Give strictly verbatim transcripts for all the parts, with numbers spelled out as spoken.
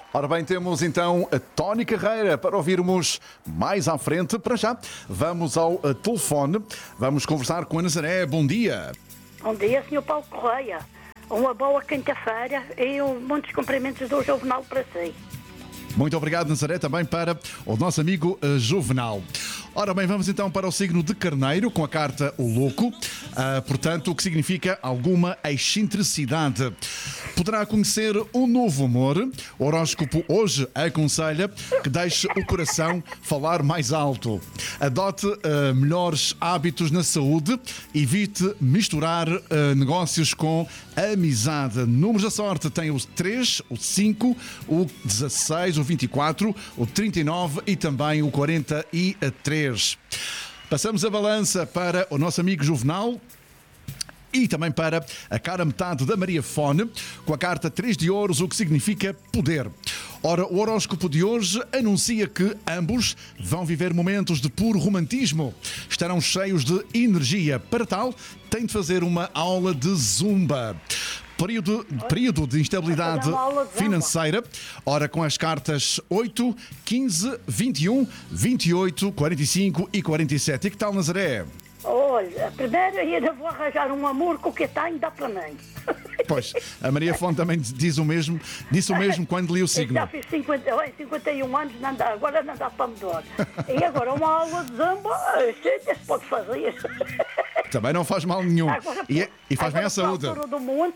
Ora bem, temos então a Tony Carreira para ouvirmos mais à frente. Para já, vamos ao uh, telefone. Vamos conversar com a Nazaré. Bom dia. Bom dia, senhor Paulo Correia. Uma boa quinta-feira e um muitos cumprimentos do Juvenal para si. Muito obrigado, Nazaré, também para o nosso amigo uh, Juvenal. Ora bem, vamos então para o signo de Carneiro, com a carta O Louco. Uh, portanto, o que significa alguma excentricidade. Poderá conhecer um novo amor. O horóscopo hoje aconselha que deixe o coração falar mais alto. Adote uh, melhores hábitos na saúde. Evite misturar uh, negócios com amizade. Números da sorte tem o três, o cinco, o dezasseis, o vinte e quatro, o trinta e nove e também o quarenta e três. Passamos a balança para o nosso amigo Juvenal e também para a cara metade da Maria Fone, com a carta três de ouros, o que significa poder. Ora, o horóscopo de hoje anuncia que ambos vão viver momentos de puro romantismo. Estarão cheios de energia. Para tal, tem de fazer uma aula de zumba. Período, período de instabilidade financeira. Ora, com as cartas oito, quinze, vinte e um, vinte e oito, quarenta e cinco e quarenta e sete. E que tal, Nazaré? Olha, primeiro ainda vou arranjar um amor com o que está ainda para mim. Pois, a Maria Fonte também diz o mesmo, disse o mesmo quando li o signo. Eu já fiz cinquenta, cinquenta e um anos, não dá, agora não dá para mudar. E agora uma aula de zamba, se pode fazer. Também não faz mal nenhum. Agora, e, é, e faz bem à saúde. Do monte.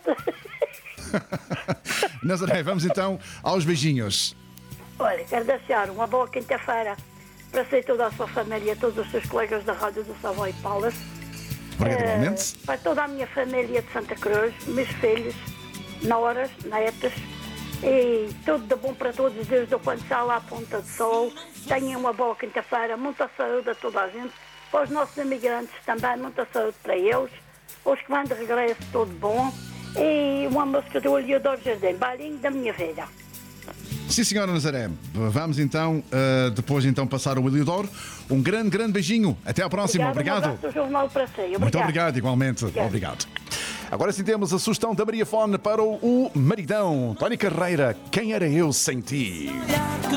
Nazaré, vamos então aos beijinhos. Olha, quero desejar uma boa quinta-feira para si e toda a sua família, todos os seus colegas da Rádio do Savoy Palace. Obrigado, igualmente. Uh, para toda a minha família de Santa Cruz, meus filhos, noras, netas, e tudo de bom para todos, desde o quando está lá à ponta de sol. Tenham uma boa quinta-feira, muita saúde a toda a gente. Para os nossos imigrantes também, muita saúde para eles. Os que vão de regresso, tudo bom. E uma música do Oleodoro Jardim, Bailinho da Minha Vida. Sim, senhora Nazaré. Vamos então, uh, depois então passar o Eliodoro. Um grande, grande beijinho. Até à próxima. Obrigado. Obrigado. Um jornal para si. Obrigado. Muito obrigado, igualmente. Obrigado. Obrigado. Agora sim temos a sugestão da Maria Fone para o, o maridão. Tony Carreira, quem era eu sem ti?